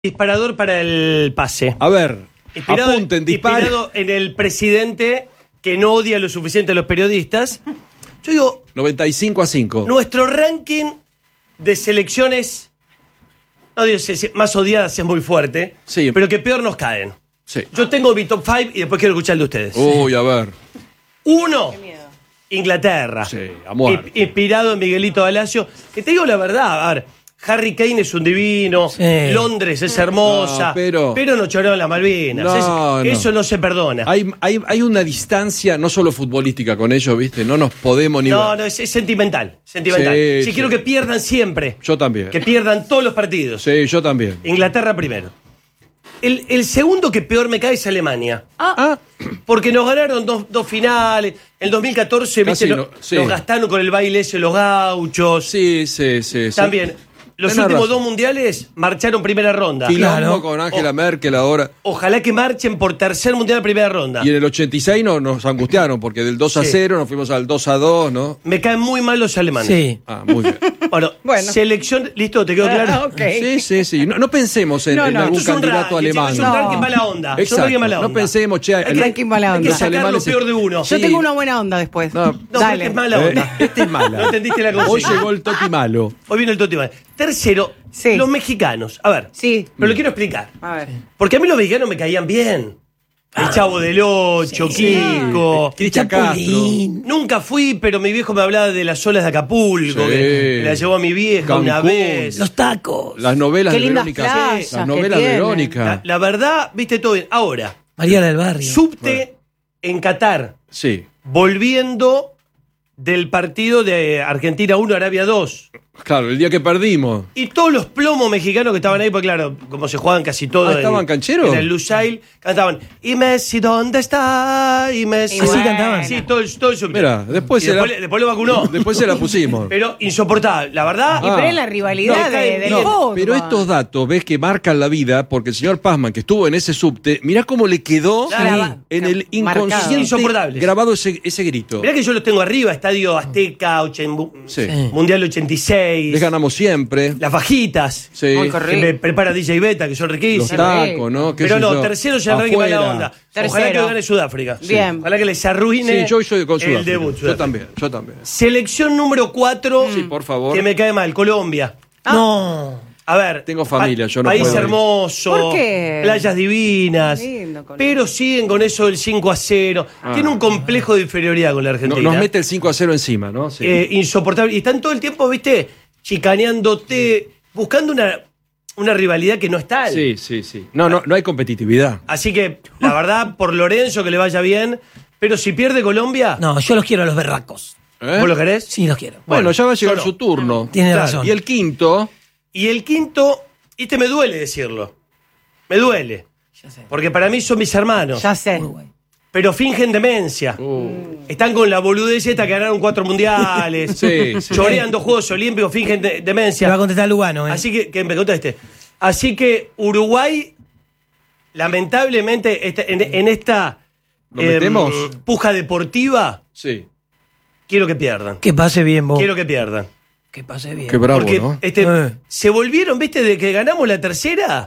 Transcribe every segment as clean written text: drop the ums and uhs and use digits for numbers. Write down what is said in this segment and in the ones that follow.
Disparador para el pase. A ver, apunten, disparen. Inspirado en el presidente que no odia lo suficiente a los periodistas. Yo digo, 95-5. nuestro ranking de selecciones, no digo si más odiadas es muy fuerte, Sí. pero que peor nos caen. Sí. Yo tengo mi top 5 y después quiero escuchar el de ustedes. Uy, a ver. 1, Inglaterra. Sí, a muerte. Inspirado en Miguelito Galacio. Que te digo la verdad, a ver, Harry Kane es un divino, Sí. Londres es hermosa, No, pero no choraron las Malvinas. No, Eso no se perdona. Hay una distancia, no solo futbolística con ellos, ¿viste? No nos podemos ni... No, es sentimental. Sentimental. Sí, Sí, sí. quiero que pierdan siempre. Yo también. Que pierdan todos los partidos. Sí, yo también. Inglaterra primero. El segundo que peor me cae es Alemania. Ah, Porque nos ganaron dos finales. El 2014, Casi ¿viste? no, sí. Nos gastaron con el baile ese los gauchos. sí. También. Los Tenés últimos razón. 2 mundiales marcharon primera ronda. Quilombo Claro. con Angela Merkel ahora. Ojalá que marchen por tercer mundial primera ronda. Y en el 86 nos angustiaron, porque del 2-0 nos fuimos al 2-2, ¿no? Me caen muy mal los alemanes. Sí. Ah, muy bien. Bueno, Bueno. selección. ¿Listo? ¿Te quedó claro? Ok. Sí. No pensemos en No, en no. algún Esto es un candidato ranking, alemán. Es un ranking mala onda. Es un Exacto. ranking mala onda. No pensemos, che, Hay que- ranking mala Hay que onda. sacar lo alemanes peor de uno. Yo Sí. tengo una buena onda después. No. No, pero Dale. este es mala onda. Este es mala. No entendiste la Hoy consigna. llegó el Toti malo. Hoy viene el Toti mal. Tercero, Sí. los mexicanos. A ver. Sí. Pero lo quiero explicar. A ver. Porque a mí los mexicanos me caían bien. El Chavo del Ocho, Kiko. Cristian Castro. Chapulín. Nunca fui, pero mi viejo me hablaba de las olas de Acapulco. Sí. Que me la llevó a mi vieja una Cancún. vez. Los tacos. Las novelas Qué de lindas Verónica. playas Las que novelas de tienen. Verónica. La verdad, viste todo bien. Ahora, María del Barrio. subte en Qatar, Sí. volviendo del partido de Argentina 1, Arabia 2. Claro, el día que perdimos. Y todos los plomos mexicanos que estaban ahí, porque claro, como se juegan casi todos. ¿estaban cancheros? En el Lusail, cantaban, ¿y Messi dónde está? ¿Y Messi? Y bueno. cantaban. Sí, todo el subte. Mira, después Y se la- después lo vacunó. Después se la pusimos. Pero insoportable. La verdad, Y pero es la rivalidad No, cae del bien. fútbol. Pero estos datos, ves que marcan la vida, porque el señor Pazman, que estuvo en ese subte, mirá cómo le quedó Claro. en el Marcado. inconsciente Insoportables. grabado ese grito. mirá que yo los tengo arriba, Estadio Azteca, Sí. Mundial 86. Les ganamos siempre. Las fajitas. Sí. Muy Que correcto. me prepara DJ Beta, que son Los riquísimos. tacos, ¿no? ¿Qué Pero sé no, yo? tercero ya arranque mala Afuera. onda. Ojalá Tercero. que gane Sudáfrica. Bien. Ojalá que les arruine Sí, yo soy con el Sudáfrica. debut. Yo también. Selección número 4. Sí, por favor. Que me cae mal, Colombia. No. A ver. Tengo familia, yo no País puedo ir. hermoso. ¿Por qué? Playas divinas. Lindo, Colombia. Pero siguen con eso del 5-0. Tiene un complejo de inferioridad con la Argentina. Nos mete el 5-0 encima, ¿no? Sí. Insoportable. Y están todo el tiempo, viste, chicaneándote, buscando una rivalidad que no es tal. Sí. No hay competitividad. Así que, la verdad, por Lorenzo, que le vaya bien. Pero si pierde Colombia, No, yo los quiero a los berracos. ¿Eh? ¿vos lo querés? Sí, los quiero. Bueno, ya va a llegar yo no. su turno. Tiene Claro, razón. Y el quinto, Y el quinto, me duele decirlo. Me duele. Ya sé. Porque para mí son mis hermanos. Ya sé. Uruguay. Pero fingen demencia. Están con la boludez esta que ganaron 4 mundiales. Sí. Chorean 2 Juegos Olímpicos, fingen Se va a demencia. contestar Lugano, ¿eh? Así que me conteste. Así que Uruguay, lamentablemente, en esta ¿Lo metemos? puja deportiva, sí. quiero que pierdan. Que pase bien, vos. Quiero que pierdan. Que pase bien. Qué bravo, Porque ¿no? se volvieron, viste, de que ganamos la tercera.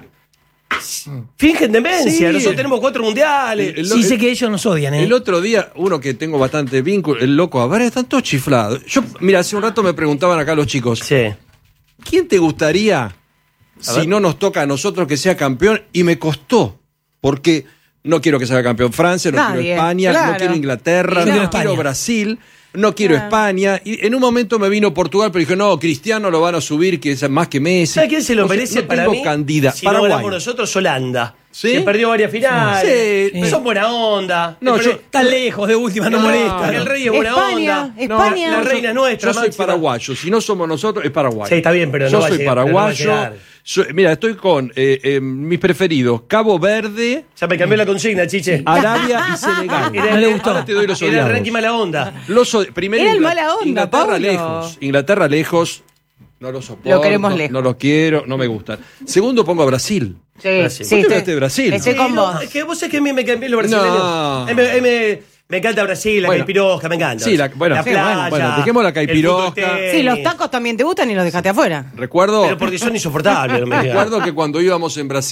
Fingen demencia. Sí. Nosotros tenemos 4 mundiales. El- Sí sé que ellos nos odian, ¿eh? El otro día, uno que tengo bastante vínculo, el loco, a ver, están todos chiflados. Mira, hace un rato me preguntaban acá los chicos, Sí. ¿quién te gustaría, si ver. no nos toca a nosotros, que sea campeón? Y me costó, porque no quiero que sea campeón Francia, no Nadie, quiero España, claro. no quiero Inglaterra, Yo no quiero quiero España. Brasil, no quiero España. Y en un momento me vino Portugal, pero dije, no, Cristiano lo van a subir, que es más que Messi. ¿Sabes quién se lo Entonces, merece no para tengo mí? candidato. Si no Paraguay. ganamos nosotros, Holanda. ¿Sí? Que perdió varias finales. Sí. Son buena onda. No, Pero- yo- Tan lejos de última, no, molesta. El rey es buena España, onda. España. La reina es nuestra. Yo soy máxima. paraguayo, si no somos nosotros, es Paraguay. Sí, está bien, pero no yo va a soy llegar, pero no va a paraguayo. llegar. Mira, estoy con mis preferidos: Cabo Verde, Ya me cambió la consigna, chiche. Arabia y Senegal. No le gustó. Ahora te doy los Era el odiados. ranking mala onda. Primero Era el mala onda, Inglaterra Paulo. lejos. Inglaterra lejos. No lo soporto. Lo queremos lejos. No lo quiero, no me gustan. Segundo pongo a Brasil. Sí, Brasil. sí, ¿Vos te hablaste de Brasil? Estoy Sí, con no, vos. es que vos sabés que a mí me cambié los brasileños. No. Me encanta Brasil, la Bueno. caipirosca, me encanta. Sí, bueno, la sí, playa, bueno, dejemos la el caipirosca. fútbol, tenis. Sí, los tacos también te gustan y los dejaste afuera. Recuerdo, Pero porque son insoportables, no me digas. recuerdo que cuando íbamos en Brasil